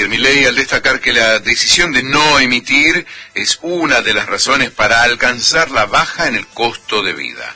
Javier Milei al destacar que la decisión de no emitir es una de las razones para alcanzar la baja en el costo de vida.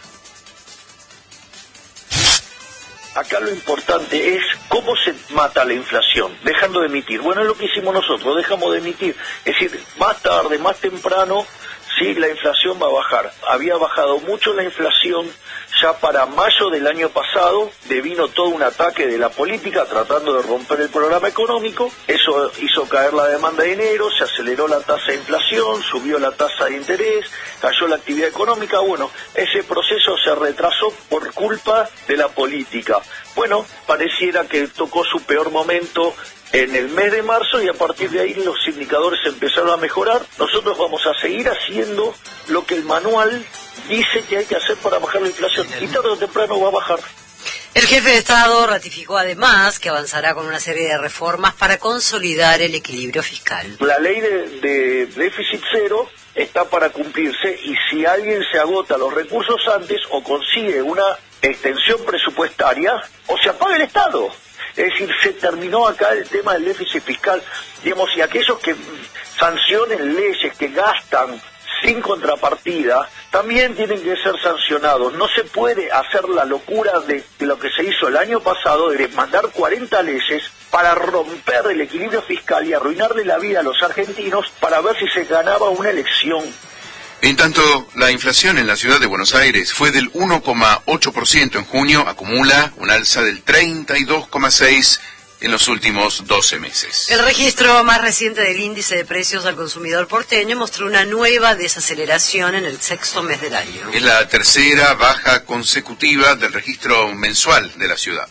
Acá lo importante es cómo se mata la inflación, dejando de emitir. Bueno, es lo que hicimos nosotros, dejamos de emitir. Es decir, más tarde, más temprano, sí, la inflación va a bajar. Había bajado mucho la inflación ya para mayo del año pasado, devino todo un ataque de la política tratando de romper el programa económico. Eso hizo caer la demanda de dinero, se aceleró la tasa de inflación, subió la tasa de interés, cayó la actividad económica. Bueno, ese proceso se retrasó por culpa de la política. Bueno, pareciera que tocó su peor momento en el mes de marzo y a partir de ahí los indicadores empezaron a mejorar. Nosotros vamos a seguir haciendo lo que el manual dice que hay que hacer para bajar la inflación y tarde o temprano va a bajar. El jefe de Estado ratificó además que avanzará con una serie de reformas para consolidar el equilibrio fiscal. La ley de déficit cero está para cumplirse y si alguien se agota los recursos antes o consigue una extensión presupuestaria o se apaga el Estado. Es decir, se terminó acá el tema del déficit fiscal, digamos, y aquellos que sancionen leyes que gastan sin contrapartida, también tienen que ser sancionados. No se puede hacer la locura de lo que se hizo el año pasado, de mandar 40 leyes para romper el equilibrio fiscal y arruinarle la vida a los argentinos para ver si se ganaba una elección. En tanto, la inflación en la ciudad de Buenos Aires fue del 1,8% en junio, acumula un alza del 32,6% en los últimos 12 meses. El registro más reciente del índice de precios al consumidor porteño mostró una nueva desaceleración en el sexto mes del año. Es la tercera baja consecutiva del registro mensual de la ciudad.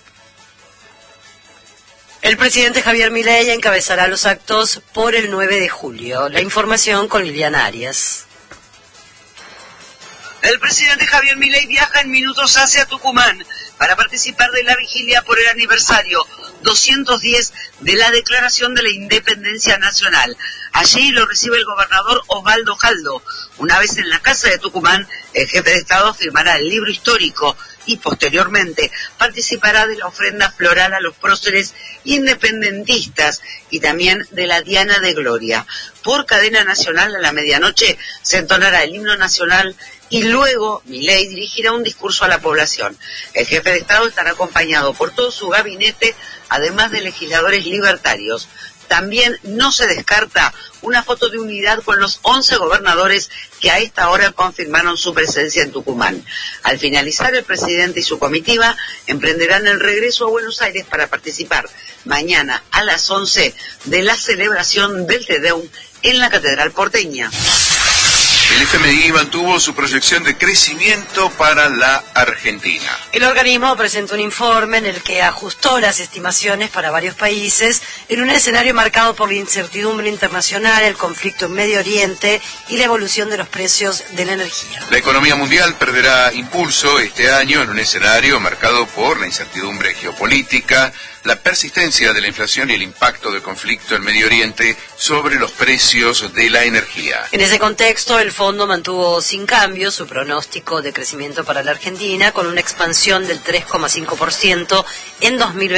El presidente Javier Milei encabezará los actos por el 9 de julio. La información con Liliana Arias. El presidente Javier Milei viaja en minutos hacia Tucumán para participar de la vigilia por el aniversario 210 de la Declaración de la Independencia Nacional. Allí lo recibe el gobernador Osvaldo Jaldo. Una vez en la Casa de Tucumán, el jefe de Estado firmará el libro histórico y posteriormente participará de la ofrenda floral a los próceres independentistas y también de la Diana de Gloria. Por cadena nacional a la medianoche se entonará el himno nacional y luego Milei dirigirá un discurso a la población. El jefe de Estado estará acompañado por todo su gabinete, además de legisladores libertarios. También no se descarta una foto de unidad con los 11 gobernadores que a esta hora confirmaron su presencia en Tucumán. Al finalizar, el presidente y su comitiva emprenderán el regreso a Buenos Aires para participar mañana a las 11 de la celebración del Te Deum en la Catedral porteña. El FMI mantuvo su proyección de crecimiento para la Argentina. El organismo presentó un informe en el que ajustó las estimaciones para varios países en un escenario marcado por la incertidumbre internacional, el conflicto en Medio Oriente y la evolución de los precios de la energía. La economía mundial perderá impulso este año en un escenario marcado por la incertidumbre geopolítica, la persistencia de la inflación y el impacto del conflicto en Medio Oriente sobre los precios de la energía. En ese contexto, el fondo mantuvo sin cambio su pronóstico de crecimiento para la Argentina, con una expansión del 3,5% en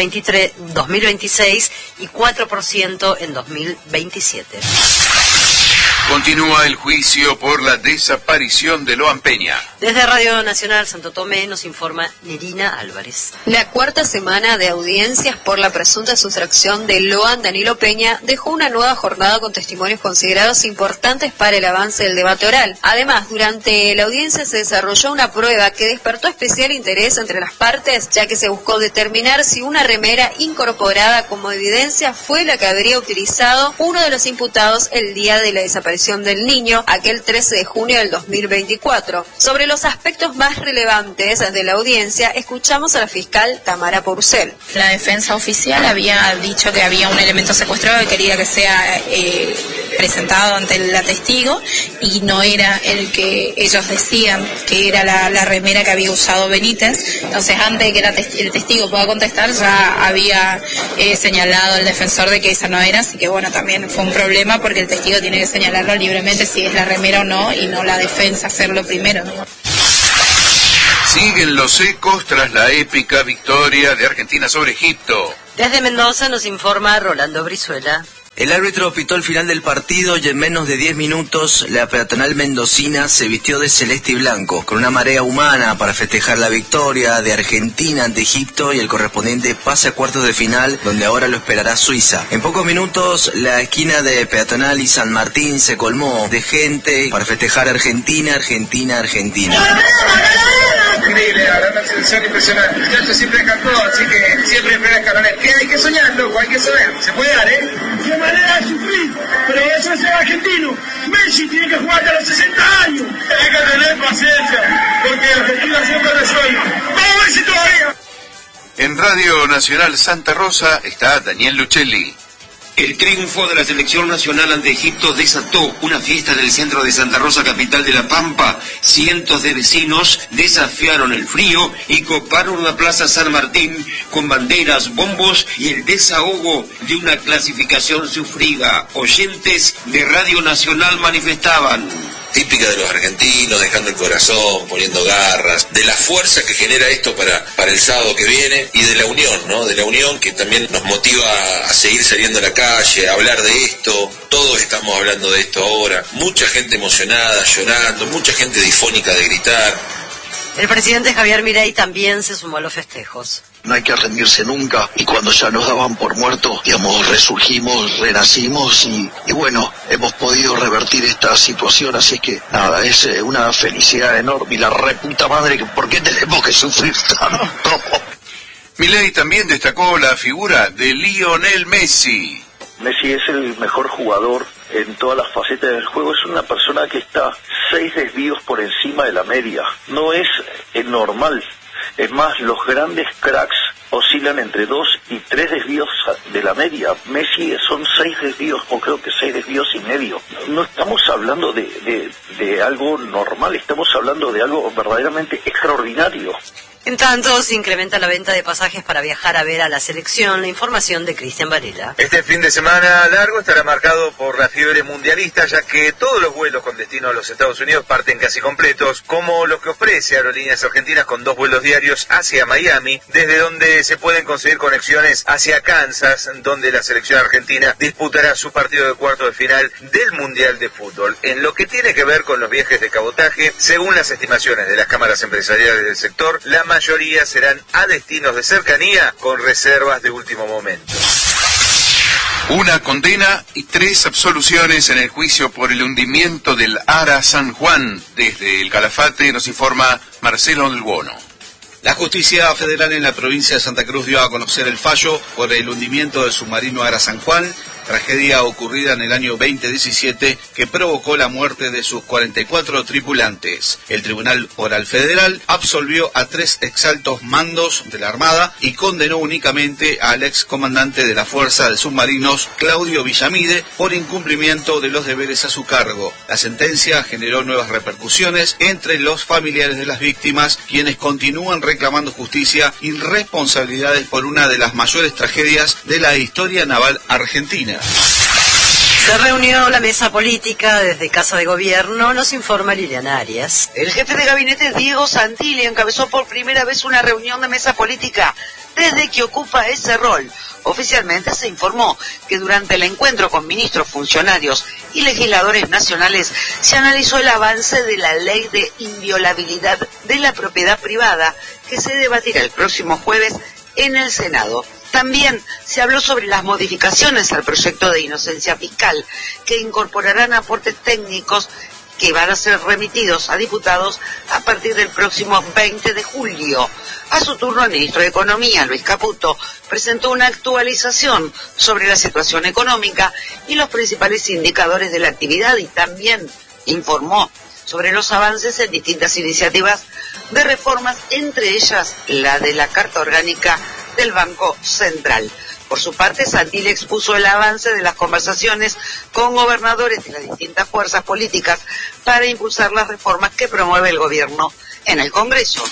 2026 y 4% en 2027. Continúa el juicio por la desaparición de Loan Peña. Desde Radio Nacional Santo Tomé nos informa Nerina Álvarez. La cuarta semana de audiencias por la presunta sustracción de Loan Danilo Peña dejó una nueva jornada con testimonios considerados importantes para el avance del debate oral. Además, durante la audiencia se desarrolló una prueba que despertó especial interés entre las partes, ya que se buscó determinar si una remera incorporada como evidencia fue la que habría utilizado uno de los imputados el día de la desaparición del niño, aquel 13 de junio del 2024. Sobre los aspectos más relevantes de la audiencia, escuchamos a la fiscal Tamara Porcel. La defensa oficial había dicho que había un elemento secuestrado y quería que sea presentado ante la testigo, y no era el que ellos decían que era la remera que había usado Benítez. Entonces, antes de que el testigo pueda contestar, ya había señalado el defensor de que esa no era, así que bueno, también fue un problema porque el testigo tiene que señalarlo libremente si es la remera o no, y no la defensa hacerlo primero, ¿no? Siguen los ecos tras la épica victoria de Argentina sobre Egipto. Desde Mendoza nos informa Rolando Brizuela. El árbitro pitó el final del partido y en menos de 10 minutos la peatonal mendocina se vistió de celeste y blanco, con una marea humana para festejar la victoria de Argentina ante Egipto y el correspondiente pase a cuartos de final, donde ahora lo esperará Suiza. En pocos minutos la esquina de Peatonal y San Martín se colmó de gente para festejar Argentina, Argentina, Argentina. Increíble, la verdad, una selección impresionante. El muchacho siempre cantó, así que siempre espera escalones. Hay que soñar, loco, hay que soñar. Se puede dar, ¿eh? Qué manera de sufrir, pero eso es el argentino. Messi tiene que jugar hasta los 60 años. Hay que tener paciencia, porque Argentina siempre resuelve. ¡Vamos Messi todavía! En Radio Nacional Santa Rosa está Daniel Luchelli. El triunfo de la selección nacional ante Egipto desató una fiesta en el centro de Santa Rosa, capital de La Pampa. Cientos de vecinos desafiaron el frío y coparon la Plaza San Martín con banderas, bombos y el desahogo de una clasificación sufrida. Oyentes de Radio Nacional manifestaban. Típica de los argentinos, dejando el corazón, poniendo garras, de la fuerza que genera esto para el sábado que viene y de la unión, ¿no? De la unión que también nos motiva a seguir saliendo a la calle, a hablar de esto. Todos estamos hablando de esto ahora. Mucha gente emocionada, llorando, mucha gente difónica de gritar. El presidente Javier Milei también se sumó a los festejos. No hay que rendirse nunca, y cuando ya nos daban por muertos, digamos, resurgimos, renacimos y bueno, hemos podido revertir esta situación, así que nada, es una felicidad enorme y la reputa madre, ¿por qué tenemos que sufrir tanto? Milei también destacó la figura de Lionel Messi. Messi es el mejor jugador en todas las facetas del juego, es una persona que está 6 desvíos por encima de la media, no es normal. Es más, los grandes cracks oscilan entre 2 y 3 desvíos de la media. Messi son 6 desvíos, o creo que 6 desvíos y medio. No estamos hablando de algo normal, estamos hablando de algo verdaderamente extraordinario. En tanto, se incrementa la venta de pasajes para viajar a ver a la selección. La información de Cristian Varela. Este fin de semana largo estará marcado por la fiebre mundialista, ya que todos los vuelos con destino a los Estados Unidos parten casi completos, como los que ofrece Aerolíneas Argentinas con 2 vuelos diarios hacia Miami, desde donde se pueden conseguir conexiones hacia Kansas, donde la selección argentina disputará su partido de cuarto de final del Mundial de Fútbol. En lo que tiene que ver con los viajes de cabotaje, según las estimaciones de las cámaras empresariales del sector, la mayoría serán a destinos de cercanía con reservas de último momento. Una condena y 3 absoluciones en el juicio por el hundimiento del Ara San Juan. Desde el Calafate nos informa Marcelo del Buono. La justicia federal en la provincia de Santa Cruz dio a conocer el fallo por el hundimiento del submarino Ara San Juan, tragedia ocurrida en el año 2017 que provocó la muerte de sus 44 tripulantes. El Tribunal Oral Federal absolvió a 3 exaltos mandos de la Armada y condenó únicamente al excomandante de la Fuerza de Submarinos, Claudio Villamide, por incumplimiento de los deberes a su cargo. La sentencia generó nuevas repercusiones entre los familiares de las víctimas, quienes continúan reclamando justicia y responsabilidades por una de las mayores tragedias de la historia naval argentina. Se reunió la mesa política desde Casa de Gobierno, nos informa Liliana Arias. El jefe de gabinete Diego Santilli encabezó por primera vez una reunión de mesa política desde que ocupa ese rol. Oficialmente se informó que durante el encuentro con ministros, funcionarios y legisladores nacionales se analizó el avance de la ley de inviolabilidad de la propiedad privada que se debatirá el próximo jueves en el Senado. También se habló sobre las modificaciones al proyecto de inocencia fiscal que incorporarán aportes técnicos que van a ser remitidos a diputados a partir del próximo 20 de julio. A su turno, el ministro de Economía, Luis Caputo, presentó una actualización sobre la situación económica y los principales indicadores de la actividad y también informó sobre los avances en distintas iniciativas de reformas, entre ellas la de la Carta Orgánica del Banco Central. Por su parte, Santilli expuso el avance de las conversaciones con gobernadores de las distintas fuerzas políticas para impulsar las reformas que promueve el gobierno en el Congreso.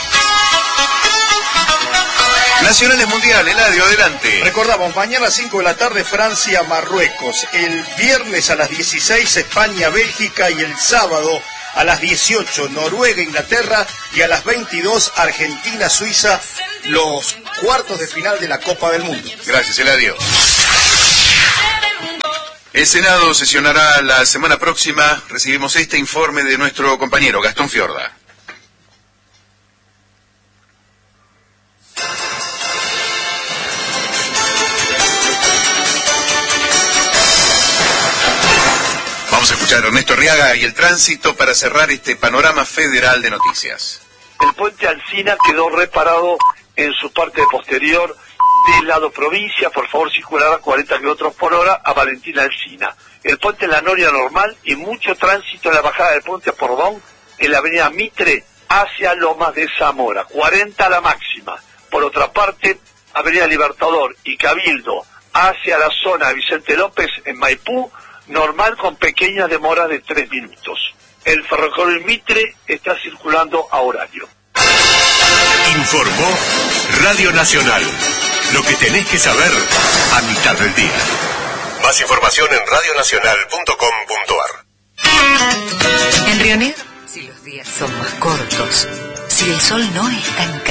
Nacionales Mundial, Eladio, adelante. Recordamos, mañana a las 5 de la tarde Francia-Marruecos, el viernes a las 16 España-Bélgica y el sábado a las 18 Noruega-Inglaterra y a las 22 Argentina-Suiza, los cuartos de final de la Copa del Mundo. Gracias, Eladio. El Senado sesionará la semana próxima. Recibimos este informe de nuestro compañero Gastón Fiorda. Vamos a escuchar a Ernesto Arriaga y el tránsito para cerrar este panorama federal de noticias. El puente Alsina quedó reparado en su parte posterior del lado provincia. Por favor, circular a 40 km por hora a Valentín Alsina. El puente en la Noria normal y mucho tránsito en la bajada del puente Pordón en la avenida Mitre hacia Lomas de Zamora. 40 a la máxima. Por otra parte, avenida Libertador y Cabildo hacia la zona de Vicente López en Maipú, normal con pequeñas demoras de 3 minutos. El ferrocarril Mitre está circulando a horario. Informó Radio Nacional. Lo que tenés que saber a mitad del día. Más información en radionacional.com.ar. En Río Negro, si los días son más cortos, si el sol no es tan caliente,